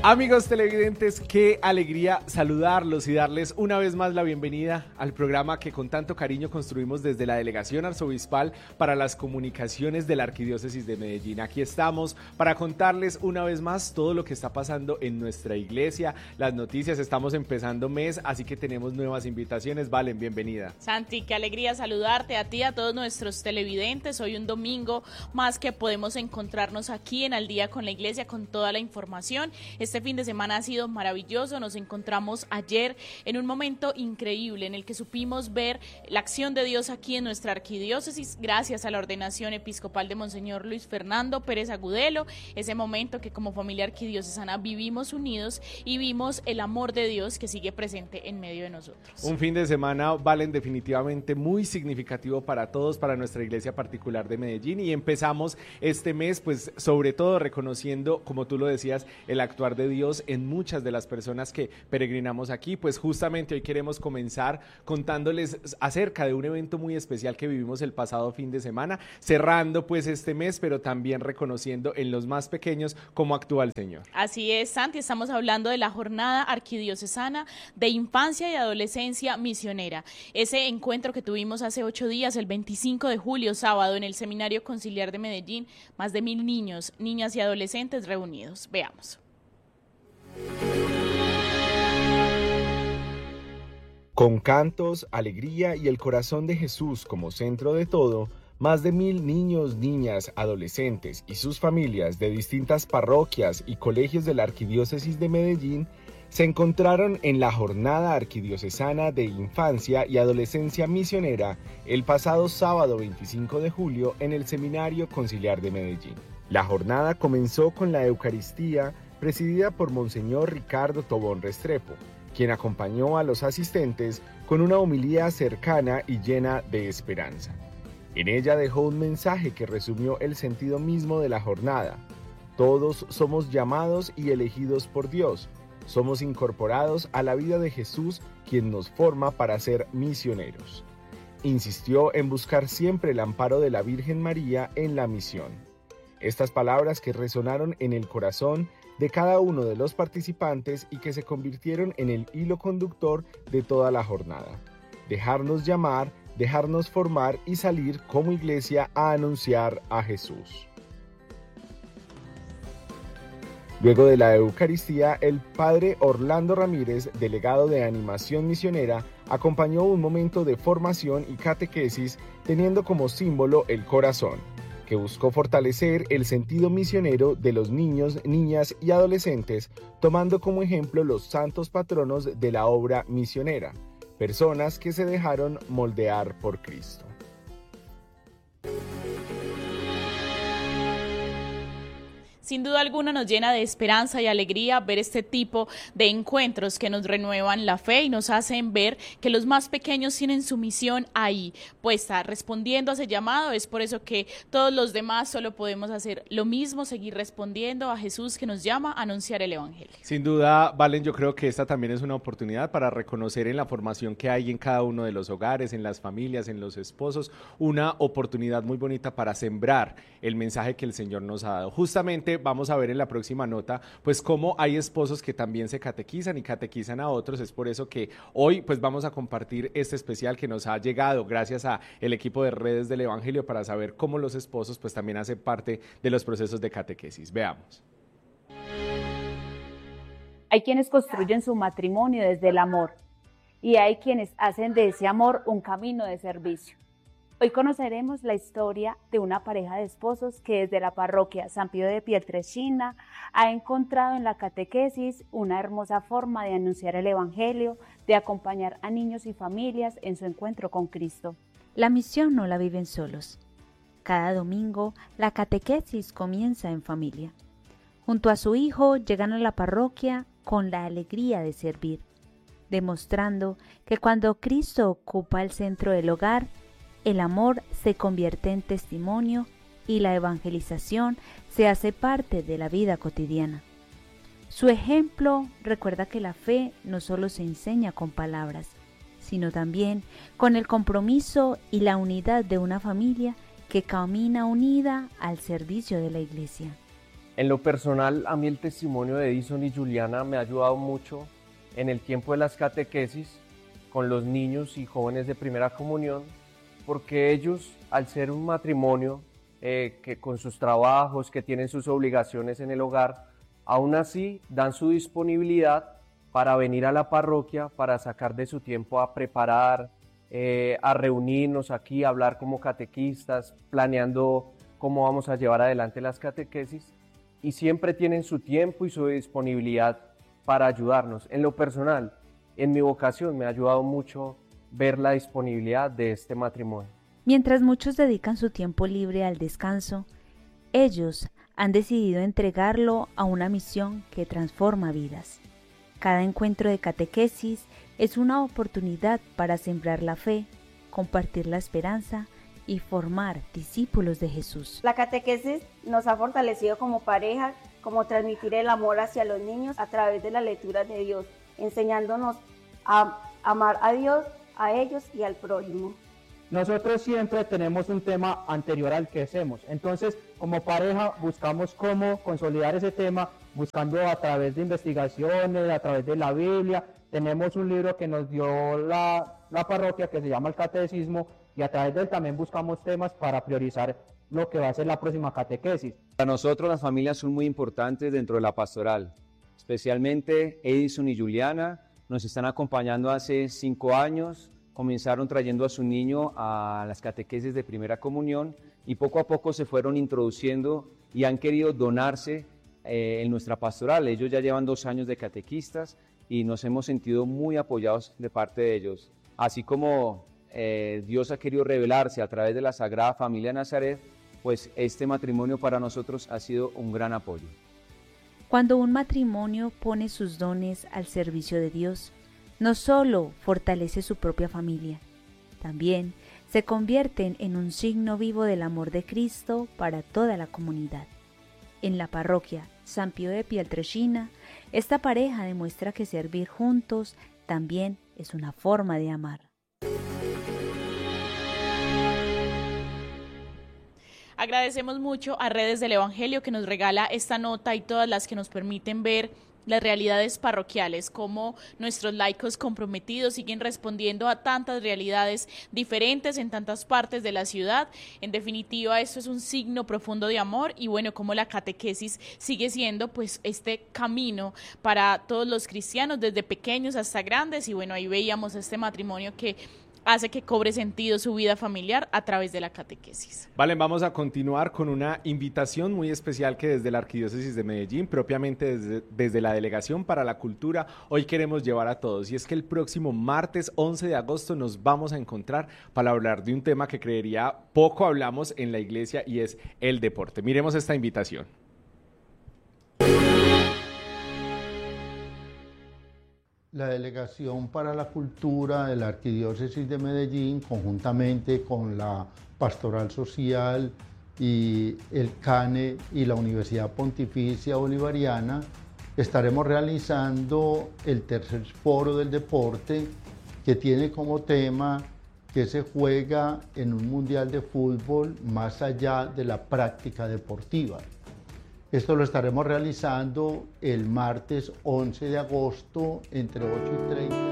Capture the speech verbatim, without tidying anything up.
Amigos televidentes, qué alegría saludarlos y darles una vez más la bienvenida al programa que con tanto cariño construimos desde la Delegación Arzobispal para las Comunicaciones de la Arquidiócesis de Medellín. Aquí estamos para contarles una vez más todo lo que está pasando en nuestra iglesia, las noticias. Estamos empezando mes, así que tenemos nuevas invitaciones. Valen, bienvenida. Santi, qué alegría saludarte a ti, a todos nuestros televidentes. Hoy un domingo más que podemos encontrarnos aquí en Al Día con la Iglesia con toda la información. Este fin de semana ha sido maravilloso, nos encontramos ayer en un momento increíble en el que supimos ver la acción de Dios aquí en nuestra arquidiócesis gracias a la ordenación episcopal de Monseñor Luis Fernando Pérez Agudelo, ese momento que como familia arquidiocesana vivimos unidos y vimos el amor de Dios que sigue presente en medio de nosotros. Un fin de semana, Valen, definitivamente muy significativo para todos, para nuestra iglesia particular de Medellín, y empezamos este mes pues sobre todo reconociendo, como tú lo decías, el actuar de Dios en muchas de las personas que peregrinamos aquí. Pues justamente hoy queremos comenzar contándoles acerca de un evento muy especial que vivimos el pasado fin de semana, cerrando pues este mes, pero también reconociendo en los más pequeños cómo actúa el Señor. Así es, Santi, estamos hablando de la Jornada Arquidiocesana de Infancia y Adolescencia Misionera, ese encuentro que tuvimos hace ocho días, el veinticinco de julio, sábado, en el Seminario Conciliar de Medellín, más de mil niños, niñas y adolescentes reunidos. Veamos. Con cantos, alegría y el corazón de Jesús como centro de todo, más de mil niños, niñas, adolescentes y sus familias de distintas parroquias y colegios de la Arquidiócesis de Medellín se encontraron en la Jornada Arquidiocesana de Infancia y Adolescencia Misionera el pasado sábado veinticinco de julio en el Seminario Conciliar de Medellín. La jornada comenzó con la Eucaristía presidida por Monseñor Ricardo Tobón Restrepo, quien acompañó a los asistentes con una homilía cercana y llena de esperanza. En ella dejó un mensaje que resumió el sentido mismo de la jornada. Todos somos llamados y elegidos por Dios. Somos incorporados a la vida de Jesús, quien nos forma para ser misioneros. Insistió en buscar siempre el amparo de la Virgen María en la misión. Estas palabras que resonaron en el corazón de cada uno de los participantes y que se convirtieron en el hilo conductor de toda la jornada. Dejarnos llamar, dejarnos formar y salir como iglesia a anunciar a Jesús. Luego de la Eucaristía, el padre Orlando Ramírez, delegado de Animación Misionera, acompañó un momento de formación y catequesis teniendo como símbolo el corazón, que buscó fortalecer el sentido misionero de los niños, niñas y adolescentes, tomando como ejemplo los santos patronos de la obra misionera, personas que se dejaron moldear por Cristo. Sin duda alguna nos llena de esperanza y alegría ver este tipo de encuentros que nos renuevan la fe y nos hacen ver que los más pequeños tienen su misión ahí puesta, respondiendo a ese llamado. Es por eso que todos los demás solo podemos hacer lo mismo, seguir respondiendo a Jesús que nos llama a anunciar el Evangelio. Sin duda, Valen, yo creo que esta también es una oportunidad para reconocer en la formación que hay en cada uno de los hogares, en las familias, en los esposos, una oportunidad muy bonita para sembrar el mensaje que el Señor nos ha dado. Justamente vamos a ver en la próxima nota pues cómo hay esposos que también se catequizan y catequizan a otros. Es por eso que hoy pues vamos a compartir este especial que nos ha llegado gracias a el equipo de Redes del Evangelio para saber cómo los esposos pues también hacen parte de los procesos de catequesis. Veamos. Hay quienes construyen su matrimonio desde el amor y hay quienes hacen de ese amor un camino de servicio. Hoy conoceremos la historia de una pareja de esposos que desde la parroquia San Pío de Pietrelcina ha encontrado en la catequesis una hermosa forma de anunciar el Evangelio, de acompañar a niños y familias en su encuentro con Cristo. La misión no la viven solos. Cada domingo la catequesis comienza en familia. Junto a su hijo llegan a la parroquia con la alegría de servir, demostrando que cuando Cristo ocupa el centro del hogar, el amor se convierte en testimonio y la evangelización se hace parte de la vida cotidiana. Su ejemplo recuerda que la fe no solo se enseña con palabras, sino también con el compromiso y la unidad de una familia que camina unida al servicio de la Iglesia. En lo personal, a mí el testimonio de Edison y Juliana me ha ayudado mucho en el tiempo de las catequesis con los niños y jóvenes de primera comunión, porque ellos, al ser un matrimonio eh, que con sus trabajos, que tienen sus obligaciones en el hogar, aún así dan su disponibilidad para venir a la parroquia, para sacar de su tiempo a preparar, eh, a reunirnos aquí, a hablar como catequistas, planeando cómo vamos a llevar adelante las catequesis, y siempre tienen su tiempo y su disponibilidad para ayudarnos. En lo personal, en mi vocación me ha ayudado mucho ver la disponibilidad de este matrimonio. Mientras muchos dedican su tiempo libre al descanso, ellos han decidido entregarlo a una misión que transforma vidas. Cada encuentro de catequesis es una oportunidad para sembrar la fe, compartir la esperanza y formar discípulos de Jesús. La catequesis nos ha fortalecido como pareja, como transmitir el amor hacia los niños a través de la lectura de Dios, enseñándonos a amar a Dios, a ellos y al prójimo. Nosotros siempre tenemos un tema anterior al que hacemos, entonces como pareja buscamos cómo consolidar ese tema, buscando a través de investigaciones, a través de la Biblia. Tenemos un libro que nos dio la, la parroquia que se llama el Catecismo, y a través de él también buscamos temas para priorizar lo que va a ser la próxima catequesis. Para nosotros las familias son muy importantes dentro de la pastoral, especialmente Edison y Juliana nos están acompañando hace cinco años, comenzaron trayendo a su niño a las catequesis de primera comunión y poco a poco se fueron introduciendo y han querido donarse eh, en nuestra pastoral. Ellos ya llevan dos años de catequistas y nos hemos sentido muy apoyados de parte de ellos. Así como eh, Dios ha querido revelarse a través de la Sagrada Familia de Nazaret, pues este matrimonio para nosotros ha sido un gran apoyo. Cuando un matrimonio pone sus dones al servicio de Dios, no solo fortalece su propia familia, también se convierten en un signo vivo del amor de Cristo para toda la comunidad. En la parroquia San Pío de Pietrelcina, esta pareja demuestra que servir juntos también es una forma de amar. Agradecemos mucho a Redes del Evangelio que nos regala esta nota y todas las que nos permiten ver las realidades parroquiales, cómo nuestros laicos comprometidos siguen respondiendo a tantas realidades diferentes en tantas partes de la ciudad. En definitiva, esto es un signo profundo de amor y bueno, como la catequesis sigue siendo pues este camino para todos los cristianos, desde pequeños hasta grandes, y bueno, ahí veíamos este matrimonio que hace que cobre sentido su vida familiar a través de la catequesis. Vale, vamos a continuar con una invitación muy especial que desde la Arquidiócesis de Medellín, propiamente desde, desde la Delegación para la Cultura, hoy queremos llevar a todos. Y es que el próximo martes once de agosto nos vamos a encontrar para hablar de un tema que creería poco hablamos en la iglesia y es el deporte. Miremos esta invitación. La Delegación para la Cultura de la Arquidiócesis de Medellín, conjuntamente con la Pastoral Social y el CANE y la Universidad Pontificia Bolivariana, estaremos realizando el tercer foro del deporte, que tiene como tema que se juega en un mundial de fútbol más allá de la práctica deportiva. Esto lo estaremos realizando el martes once de agosto entre ocho y treinta.